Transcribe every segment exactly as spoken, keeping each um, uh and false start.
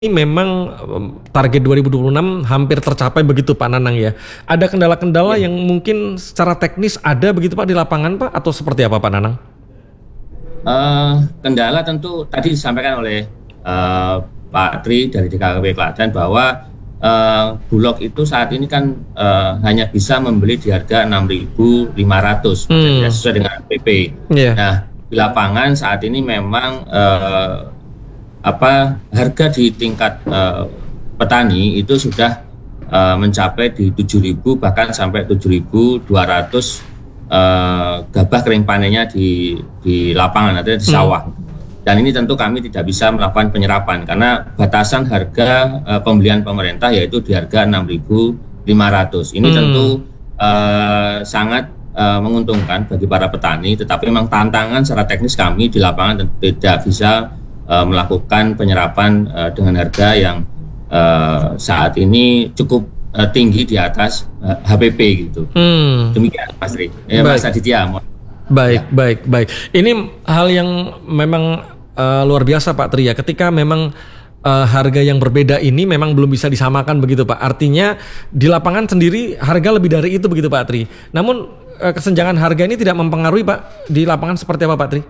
memang em, target dua ribu dua puluh enam hampir tercapai begitu Pak Nanang ya. Ada kendala-kendala Ya. yang mungkin secara teknis ada begitu Pak di lapangan Pak atau seperti apa Pak Nanang? Eh, kendala tentu tadi disampaikan oleh eh, Pak Tri dari D K P P Klaten bahwa eh, Bulog itu saat ini kan eh, hanya bisa membeli di harga enam ribu lima ratus Hmm. sesuai dengan P P. Iya. Nah, di lapangan saat ini memang eh, apa harga di tingkat eh, petani itu sudah eh, mencapai di tujuh ribu bahkan sampai tujuh ribu dua ratus eh, gabah kering panennya di di lapangan atau di sawah. Dan ini tentu kami tidak bisa melakukan penyerapan karena batasan harga eh, pembelian pemerintah yaitu di harga enam ribu lima ratus. Ini Hmm. tentu eh, sangat eh, menguntungkan bagi para petani, tetapi memang tantangan secara teknis kami di lapangan tentu tidak bisa eh, melakukan penyerapan eh, dengan harga yang eh, saat ini cukup eh, tinggi di atas eh, H P P gitu. Hmm. Demikian Mas Tri. Eh, Baik. Mas Aditya. mohon- Baik, Ya. baik, baik. Ini hal yang memang eh, luar biasa Pak Tri ya. Ketika memang eh, harga yang berbeda ini memang belum bisa disamakan begitu Pak. Artinya di lapangan sendiri harga lebih dari itu begitu Pak Tri. Namun eh, kesenjangan harga ini tidak mempengaruhi Pak di lapangan seperti apa Pak Tri?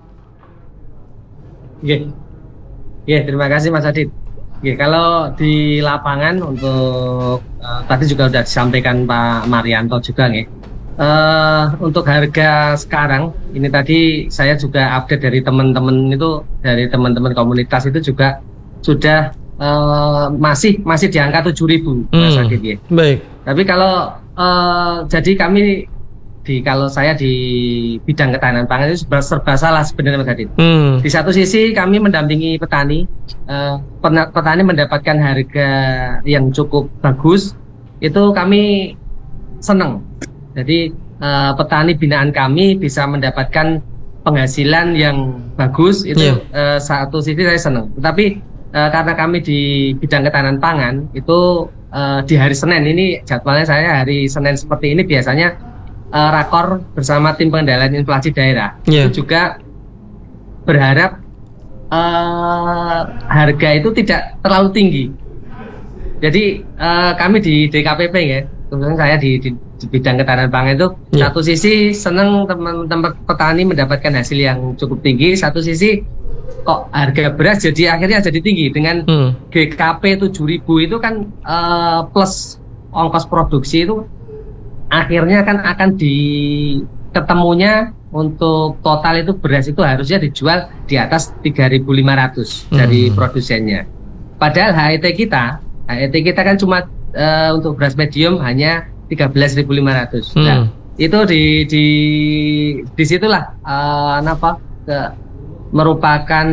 Oke, ya terima kasih Mas Adit. Oke, kalau di lapangan untuk eh, tadi juga sudah disampaikan Pak Marianto juga nih. Eh, untuk harga sekarang ini tadi saya juga update dari teman-teman itu dari teman-teman komunitas itu juga sudah eh, masih masih di angka tujuh ribu Mas Hmm. Adit ya. Baik. Tapi kalau eh, jadi kami di kalau saya di bidang ketahanan pangan itu serba, serba salah sebenarnya Mas Adit. Hmm. Di satu sisi kami mendampingi petani, eh, pena- petani mendapatkan harga yang cukup bagus, itu kami senang. Jadi eh, petani binaan kami bisa mendapatkan penghasilan yang bagus, itu Iya. eh, satu sisi saya senang. Tetapi eh, karena kami di bidang ketahanan pangan itu eh, di hari Senin ini jadwalnya saya hari Senin seperti ini biasanya eh, rakor bersama tim pengendalian inflasi daerah. Iya. Itu juga berharap eh, harga itu tidak terlalu tinggi. Jadi eh, kami di D K P P ya, kebetulan saya di, di, di bidang ketahanan pangan itu Ya. satu sisi senang teman-teman petani mendapatkan hasil yang cukup tinggi, satu sisi kok harga beras jadi akhirnya jadi tinggi dengan Hmm. G K P tujuh ribu itu kan eh, plus ongkos produksi itu akhirnya kan akan di ketemunya untuk total itu beras itu harusnya dijual di atas tiga ribu lima ratus dari Hmm. produsennya. Padahal H E T kita, H E T kita kan cuma eh, untuk beras medium hanya tiga belas ribu lima ratus. Hmm. Nah, itu di di disitulah eh, apa ke, merupakan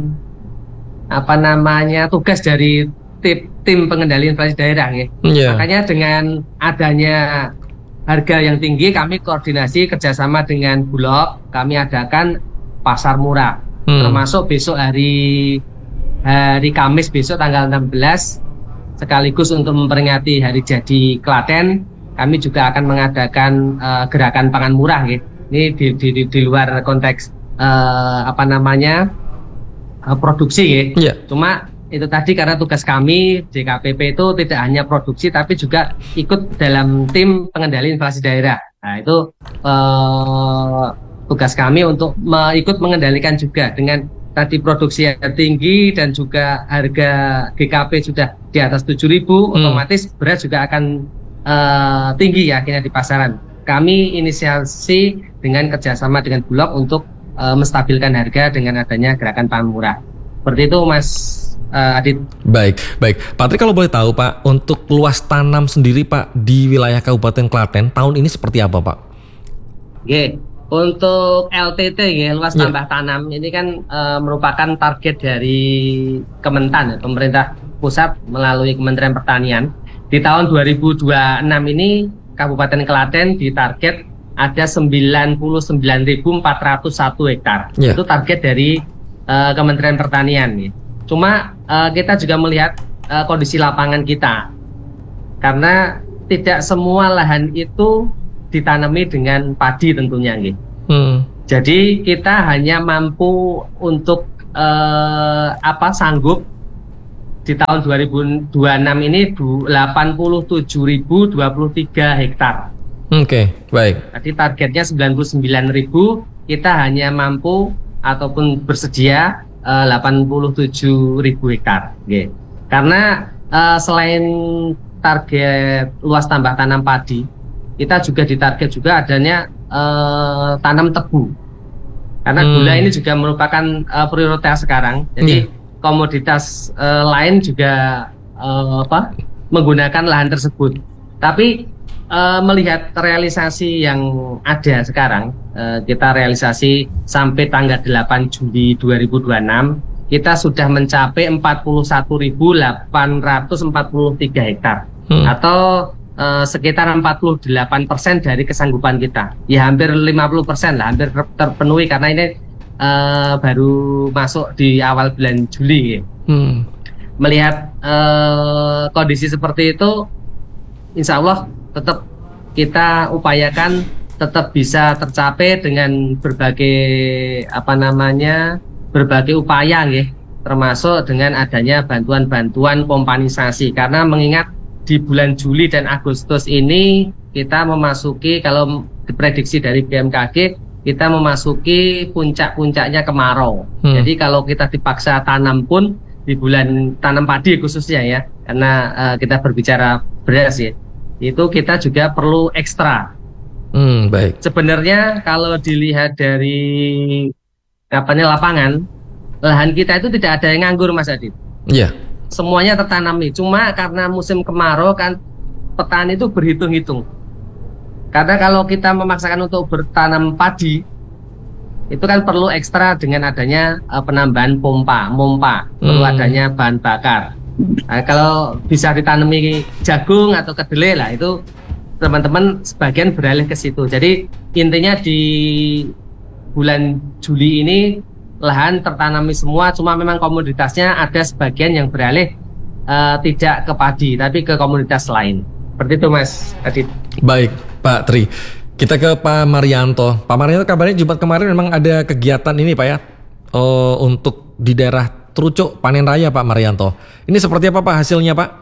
apa namanya tugas dari tim, tim pengendali inflasi daerah ya. Iya. Makanya dengan adanya harga yang tinggi kami koordinasi kerjasama dengan Bulog, kami adakan pasar murah. Hmm. Termasuk besok hari hari Kamis besok tanggal enam belas sekaligus untuk memperingati hari jadi Klaten, kami juga akan mengadakan eh, gerakan pangan murah ya. Ini di, di, di, di luar konteks eh, apa namanya eh, produksi ya. Iya. Cuma itu tadi karena tugas kami D K P P itu tidak hanya produksi tapi juga ikut dalam tim pengendali inflasi daerah. Nah itu eh, tugas kami untuk me- ikut mengendalikan juga dengan tadi produksi yang tinggi dan juga harga G K P sudah di atas tujuh ribu, Hmm. otomatis beras juga akan eh, tinggi ya akhirnya di pasaran. Kami inisiasi dengan kerjasama dengan Bulog untuk eh, menstabilkan harga dengan adanya gerakan pangan murah. Seperti itu Mas eh, Adit. Baik, baik. Pak Tri kalau boleh tahu Pak, untuk luas tanam sendiri Pak di wilayah Kabupaten Klaten tahun ini seperti apa Pak? Oke, untuk L T T ya, luas Ya. tambah tanam ini kan eh, merupakan target dari Kementan, ya, pemerintah pusat melalui Kementerian Pertanian. Di tahun dua ribu dua puluh enam ini Kabupaten Klaten ditarget ada sembilan puluh sembilan ribu empat ratus satu hektar. Ya. Itu target dari eh, Kementerian Pertanian. Ya. Cuma eh, kita juga melihat eh, kondisi lapangan kita, karena tidak semua lahan itu ditanami dengan padi tentunya, nggih. Hmm. Jadi kita hanya mampu untuk eh, apa sanggup di tahun dua ribu dua puluh enam ini delapan puluh tujuh ribu dua puluh tiga hektar. Oke, okay, baik. Jadi targetnya sembilan puluh sembilan ribu, kita hanya mampu ataupun bersedia uh, delapan puluh tujuh ribu hektar. Okay. Karena uh, selain target luas tambah tanam padi, kita juga ditarget juga adanya uh, tanam tebu. Karena hmm. gula ini juga merupakan uh, prioritas sekarang. Jadi hmm. komoditas uh, lain juga uh, apa menggunakan lahan tersebut. Tapi uh, melihat realisasi yang ada sekarang, uh, kita realisasi sampai tanggal delapan Juli dua ribu dua puluh enam, kita sudah mencapai empat puluh satu ribu delapan ratus empat puluh tiga hektar hmm. atau uh, sekitar empat puluh delapan persen dari kesanggupan kita. Ya hampir lima puluh persen lah, hampir terpenuhi karena ini uh, baru masuk di awal bulan Juli. Hmm. Melihat uh, kondisi seperti itu, insya Allah tetap kita upayakan tetap bisa tercapai dengan berbagai apa namanya berbagai upaya, ya, termasuk dengan adanya bantuan-bantuan pompanisasi. Karena mengingat di bulan Juli dan Agustus ini kita memasuki, kalau diprediksi dari B M K G, kita memasuki puncak-puncaknya kemarau. Hmm. Jadi kalau kita dipaksa tanam pun di bulan tanam padi khususnya, ya, karena uh, kita berbicara beras, ya, itu kita juga perlu ekstra. Hmm, baik. Sebenarnya kalau dilihat dari apanya lapangan, lahan kita itu tidak ada yang nganggur, Mas Adit. Iya. Yeah. Semuanya tertanami. Cuma karena musim kemarau kan petani itu berhitung-hitung. Karena kalau kita memaksakan untuk bertanam padi, itu kan perlu ekstra dengan adanya uh, penambahan pompa, mompa, hmm. perlu adanya bahan bakar. Nah, kalau bisa ditanami jagung atau kedelai lah, itu teman-teman sebagian beralih ke situ. Jadi intinya di bulan Juli ini lahan tertanami semua, cuma memang komoditasnya ada sebagian yang beralih uh, tidak ke padi, tapi ke komoditas lain. Seperti itu, Mas Adit. Baik, Pak Tri. Kita ke Pak Marianto. Pak Marianto, kabarnya Jumat kemarin memang ada kegiatan ini, Pak, ya, uh, untuk di daerah Trucuk panen raya, Pak Marianto. Ini seperti apa, Pak, hasilnya, Pak?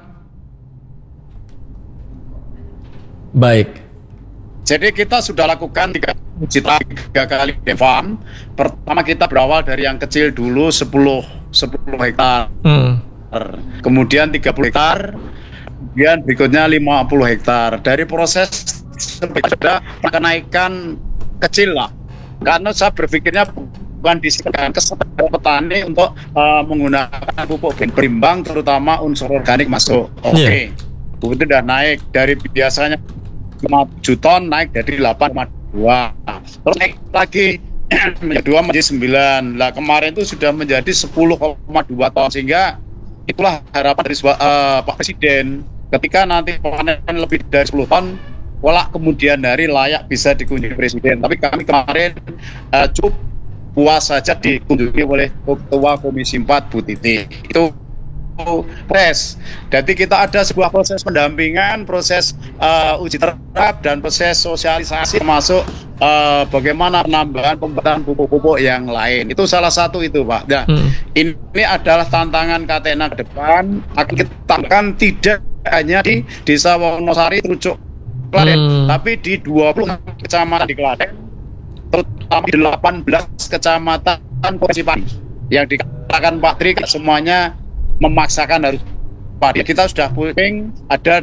Baik. Jadi kita sudah lakukan tiga, tiga kali devam. Pertama kita berawal dari yang kecil dulu sepuluh hektar. Hmm. Kemudian tiga puluh hektar. Kemudian berikutnya lima puluh hektar. Dari proses ada kenaikan kecil lah. Karena saya berpikirnya bukan disediakan kesempatan petani untuk uh, menggunakan pupuk berimbang, terutama unsur organik masuk. Oke. Okay. Yeah. Itu sudah naik dari biasanya lima tujuh ton naik dari delapan koma dua, terus naik lagi menjadi dua menjadi sembilan. Lah kemarin itu sudah menjadi sepuluh koma dua ton, sehingga itulah harapan dari uh, Pak Presiden ketika nanti panen lebih dari sepuluh ton, wala kemudian hari layak bisa dikunjungi Presiden. Tapi kami kemarin uh, cukup puas saja dikunjungi oleh Ketua Komisi empat Bu Titi. Itu proses. Jadi kita ada sebuah proses pendampingan, proses uh, uji terap dan proses sosialisasi, termasuk uh, bagaimana penambahan pemberian pupuk-pupuk yang lain. Itu salah satu itu, Pak. Nah, hmm. ini adalah tantangan Katena ke depan. Akan kita tangan tidak hanya di Desa Wonosari, Trucuk, Klaten, hmm. tapi di dua puluh kecamatan di Klaten, terutama di delapan belas kecamatan Provinsi Padi. Yang dikatakan Pak Tri semuanya memaksakan harus padi. Kita sudah puting ada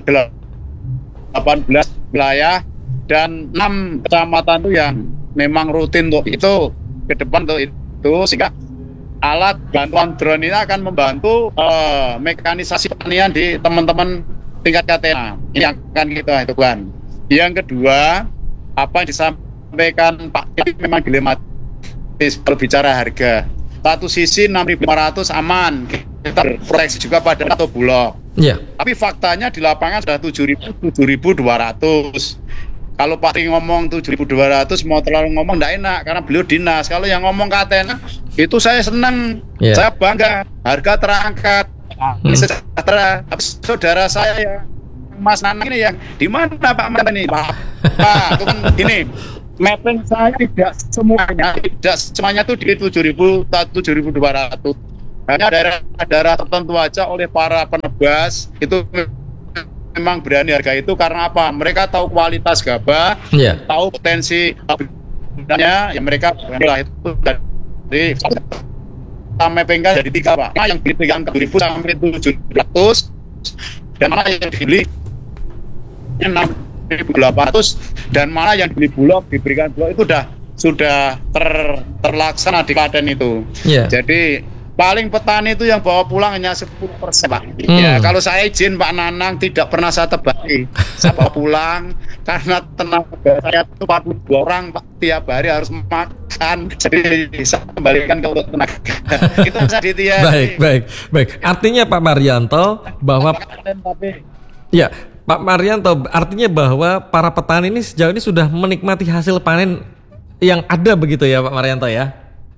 delapan belas wilayah dan enam kecamatan itu yang memang rutin untuk itu ke depan untuk itu, sehingga alat bantuan drone ini akan membantu uh, mekanisasi pertanian di teman-teman tingkat Katena. Ini yang akan kita lakukan. Yang kedua, apa yang disampaikan Pak Tri memang dilematis berbicara harga. Satu sisi enam ribu lima ratus aman, kita proyeksi juga pada atau bulog. Yeah. Tapi faktanya di lapangan sudah tujuh ribu, tujuh ribu dua ratus. Kalau Pak Tri ngomong tujuh ribu dua ratus, mau terlalu ngomong tidak enak karena beliau dinas. Kalau yang ngomong Katena, itu saya senang, yeah. saya bangga, harga terangkat, hmm. sejahtera. Tapi saudara saya ya, Mas Nanang ini yang di mana Pak Mas ini? Pak, Pak, itu kan gini. Mapping saya tidak semuanya, tidak semuanya itu di tujuh ribu, tujuh ribu dua ratus. Hanya daerah-daerah tertentu aja oleh para penebas itu memang berani harga itu karena apa? Mereka tahu kualitas gabah, yeah. tahu potensi budidayanya, ya mereka berani itu dari sampai penggal jadi tiga Pak. Mana yang diberikan ke ribu sampai tujuh ratus dan mana yang dibeli enam ribu delapan ratus dan mana yang dibeli bulog diberikan bulog itu sudah sudah ter, terlaksana di Klaten itu. Yeah. Jadi paling petani itu yang bawa pulang hanya sepuluh persen Pak. Hmm. Ya, kalau saya izin Pak Nanang tidak pernah saya tebaki. Saya bawa pulang karena tenaga saya itu empat puluh dua orang Pak, tiap hari harus makan. Jadi saya kembalikan ke untuk tenaga. Itu saja Ditya. Baik, baik, baik. Artinya Pak Marianto bahwa ya, Pak Marianto artinya bahwa para petani ini sejauh ini sudah menikmati hasil panen yang ada begitu ya Pak Marianto ya?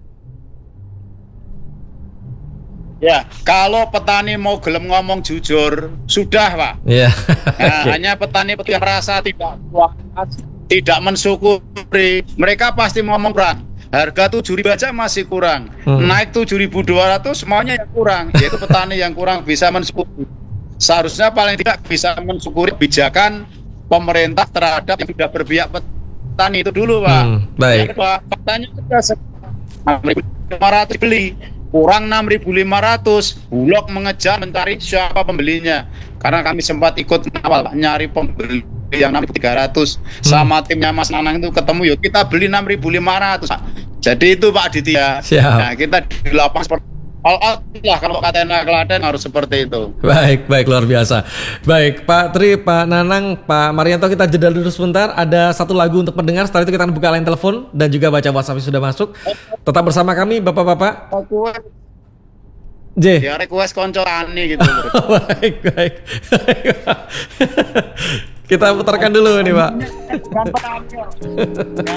Ya, kalau petani mau gelem ngomong jujur, sudah Pak. Ya. Nah, okay. Hanya petani-petani yang merasa tidak puas, tidak mensyukuri, mereka pasti ngomong kurang. Harga tujuh ribu aja masih kurang. Hmm. Naik tujuh ribu dua ratus semuanya yang kurang. Yaitu petani yang kurang bisa mensyukuri. Seharusnya paling tidak bisa mensyukuri kebijakan pemerintah terhadap yang sudah berpihak petani itu dulu Pak. Hmm, baik. Yang kedua, faktanya sudah enam ribu lima ratus beli. Kurang enam ribu lima ratus, Bulog mengejar mencari siapa pembelinya. Karena kami sempat ikut awal Pak, nyari pembeli yang enam ribu tiga ratus hmm. sama timnya Mas Nanang itu ketemu yuk kita beli enam ribu lima ratus Pak. Jadi itu Pak Aditya. Siap. Nah, kita di lapangan seperti all out lah kalau Katena Klaten harus seperti itu. Baik, baik, luar biasa. Baik, Pak Tri, Pak Nanang, Pak Marianto, kita jeda dulu sebentar. Ada satu lagu untuk pendengar. Setelah itu kita buka line telepon dan juga baca WhatsApp yang sudah masuk. Tetap bersama kami, Bapak-bapak. J. Ya request konco tani gitu. Baik, baik. Kita putarkan dulu nih, Pak.